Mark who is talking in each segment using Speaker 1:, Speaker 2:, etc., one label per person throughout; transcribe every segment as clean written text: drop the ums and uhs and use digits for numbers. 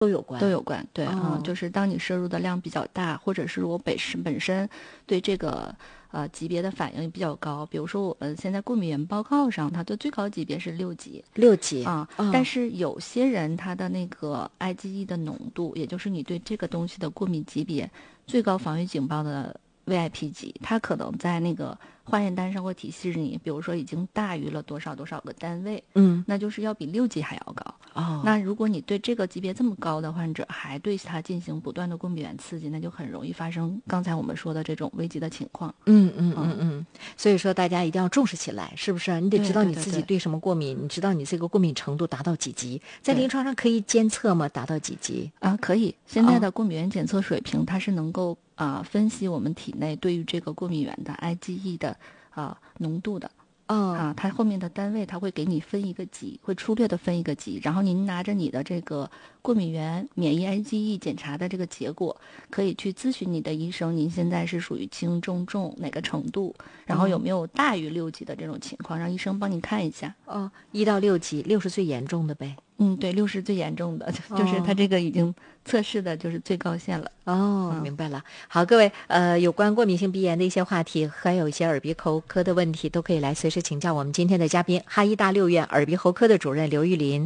Speaker 1: 都有关，
Speaker 2: 都有关，对
Speaker 1: 哦
Speaker 2: 就是当你摄入的量比较大，或者是我本身对这个级别的反应比较高，比如说我们现在过敏原报告上，它的最高级别是6级
Speaker 1: 6级
Speaker 2: 但是有些人他的那个 IgE 的浓度，也就是你对这个东西的过敏级别最高防御警报的 VIP 级，它可能在那个化验单上会提示你，比如说已经大于了多少多少个单位，那就是要比6级还要高。那如果你对这个级别这么高的患者还对它进行不断的过敏原刺激，那就很容易发生刚才我们说的这种危急的情况。
Speaker 1: 所以说大家一定要重视起来，是不是？你得知道你自己
Speaker 2: 对
Speaker 1: 对什么过敏，你知道你这个过敏程度达到几级，在临床上可以监测吗？达到几级？
Speaker 2: 可以。现在的过敏原检测水平，它是能够分析我们体内对于这个过敏原的 IgE 的浓度的。它后面的单位它会给你分一个级，会粗略的分一个级，然后您拿着你的这个过敏原免疫 IgE 检查的这个结果，可以去咨询你的医生，您现在是属于轻中重哪个程度，然后有没有大于6级的这种情况，让医生帮你看一下。
Speaker 1: 1到6级，6是最严重的呗。
Speaker 2: 对，6是最严重的，就是它这个已经测试的就是最高线了。
Speaker 1: 明白了。好，各位，有关过敏性鼻炎的一些话题，还有一些耳鼻喉科的问题，都可以来随时请教我们今天的嘉宾，哈医大6院耳鼻喉科的主任刘玉林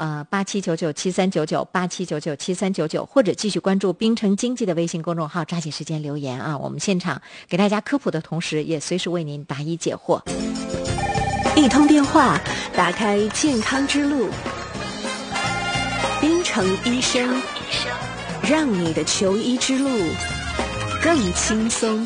Speaker 1: ，87997399，87997399，或者继续关注冰城经济的微信公众号，抓紧时间留言啊，我们现场给大家科普的同时，也随时为您答疑解惑。
Speaker 3: 一通电话，打开健康之路。冰城医生，让你的求医之路更轻松。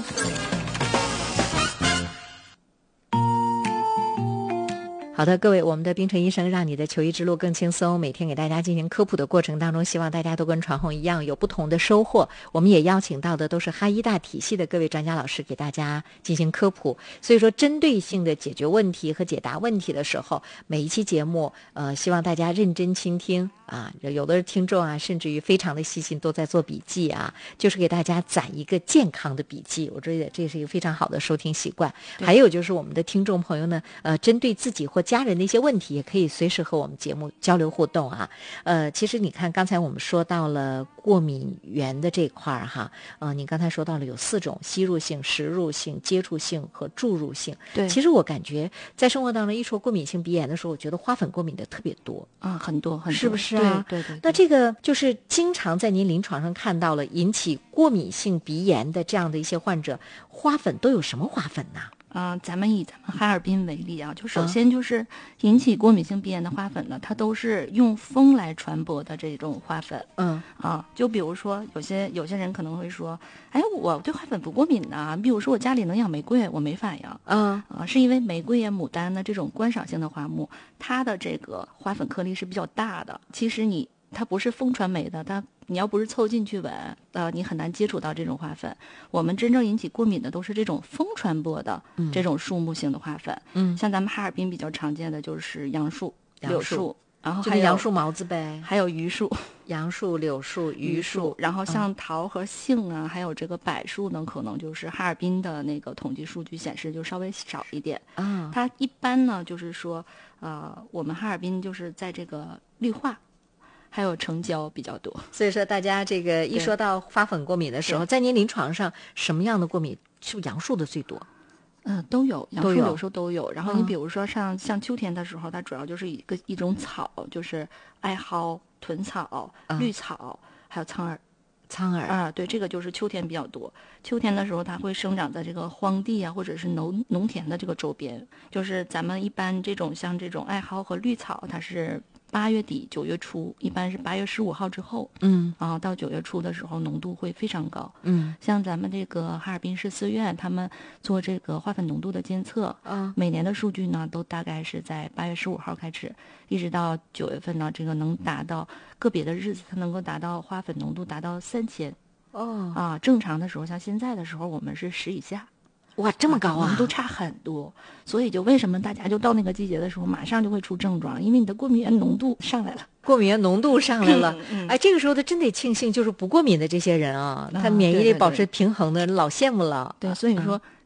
Speaker 1: 好的，各位，我们的冰城医生让你的求医之路更轻松，每天给大家进行科普的过程当中，希望大家都跟传红一样有不同的收获。我们也邀请到的都是哈医大体系的各位专家老师给大家进行科普，所以说针对性的解决问题和解答问题的时候，每一期节目希望大家认真倾听啊，有的听众啊甚至于非常的细心，都在做笔记啊，就是给大家攒一个健康的笔记，我觉得这是一个非常好的收听习惯。还有就是我们的听众朋友呢针对自己或家人的一些问题，也可以随时和我们节目交流互动啊。其实你看刚才我们说到了过敏源的这块哈，你刚才说到了有4种：吸入性、食入性、接触性和注入性。
Speaker 2: 对，
Speaker 1: 其实我感觉在生活当中一说过敏性鼻炎的时候，我觉得花粉过敏的特别多
Speaker 2: 很多很多，
Speaker 1: 是不是啊？
Speaker 2: 对。
Speaker 1: 那这个就是经常在您临床上看到了引起过敏性鼻炎的这样的一些患者，花粉都有什么花粉呢？
Speaker 2: 咱们以咱们哈尔滨为例啊，就首先就是引起过敏性鼻炎的花粉呢，它都是用风来传播的这种花粉。就比如说有些人可能会说，哎，我对花粉不过敏呢，比如说我家里能养玫瑰，我没反应。是因为玫瑰呀、牡丹呢这种观赏性的花木，它的这个花粉颗粒是比较大的。其实它不是风传媒的，你要不是凑近去闻，你很难接触到这种花粉。我们真正引起过敏的都是这种风传播的这种树木性的花粉。像咱们哈尔滨比较常见的就是杨树、柳树，然后还有
Speaker 1: 杨树毛子呗，
Speaker 2: 还有榆树、
Speaker 1: 杨树、柳树、榆树，
Speaker 2: 然后像桃和杏啊，还有这个柏树呢，可能就是哈尔滨的那个统计数据显示就稍微少一点。它一般呢就是说，我们哈尔滨就是在这个绿化还有城郊比较多，
Speaker 1: 所以说大家这个一说到花粉过敏的时候，在您临床上什么样的过敏是不是杨树的最多？
Speaker 2: 都有，杨树、柳树都有。然后你比如说像秋天的时候，它主要就是一种草，就是艾蒿、豚草、绿草，还有苍耳。对，这个就是秋天比较多。秋天的时候，它会生长在这个荒地啊，或者是农田的这个周边。就是咱们一般像这种艾蒿和绿草，它是8月底9月初，一般是8月15号之后，到9月初的时候浓度会非常高。像咱们这个哈尔滨市4院，他们做这个花粉浓度的监测，每年的数据呢都大概是在8月15号开始，一直到9月份呢，这个能达到个别的日子，它能够达到花粉浓度达到3000。正常的时候，像现在的时候，我们是10以下。
Speaker 1: 哇，这么高啊！
Speaker 2: 都差很多，所以就为什么大家就到那个季节的时候，马上就会出症状，因为你的过敏原浓度上来了。
Speaker 1: 过敏原浓度上来了，这个时候他真得庆幸，就是不过敏的这些人啊，他免疫力保持平衡的，老羡慕了。
Speaker 2: 对，所以说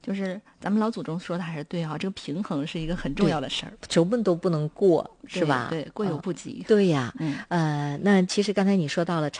Speaker 2: 就是咱们老祖宗说的还是对啊，这个平衡是一个很重要的事儿，
Speaker 1: 什么都不能过，是吧？
Speaker 2: 对，过犹不及。
Speaker 1: 对呀，那其实刚才你说到了